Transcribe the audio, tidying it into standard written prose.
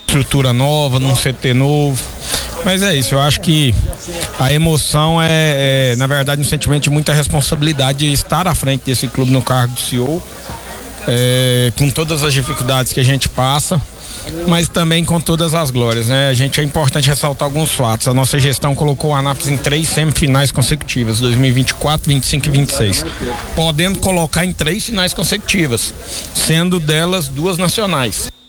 estrutura nova, num CT novo. Mas é isso, eu acho que a emoção é na verdade, um sentimento de muita responsabilidade de estar à frente desse clube no cargo de CEO, com todas as dificuldades que a gente passa, mas também com todas as glórias, né? É importante ressaltar alguns fatos. A nossa gestão colocou o Anápolis em 3 semifinais consecutivas, 2024, 25 e 26, podendo colocar em 3 finais consecutivas, sendo delas 2 nacionais.